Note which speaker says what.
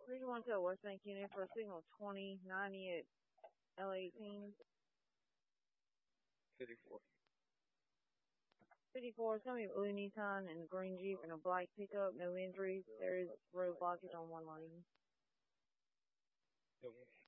Speaker 1: 3-1 to West Bank unit for signal 2090 at L18.
Speaker 2: 54.
Speaker 1: 54 is going to be a blue Nissan and green Jeep and a black pickup. No injuries. There is road blockage on one lane.
Speaker 2: Okay.